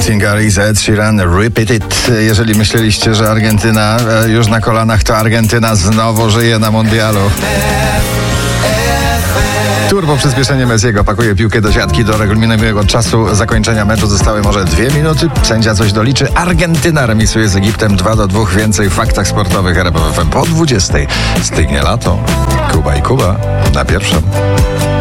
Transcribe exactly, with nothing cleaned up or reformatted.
Martin Garrix, Ed Sheeran, Repeat It. Jeżeli myśleliście, że Argentyna już na kolanach, to Argentyna znowu żyje na mundialu. Turbo przyspieszenie Messiego pakuje piłkę do siatki. Do regulaminowego czasu zakończenia meczu zostały może dwie minuty. Sędzia coś doliczy. Argentyna remisuje z Egiptem dwa do dwóch. Więcej w faktach sportowych R P F M po dwudziestej. Stygnie lato. Kuba i Kuba na pierwszym.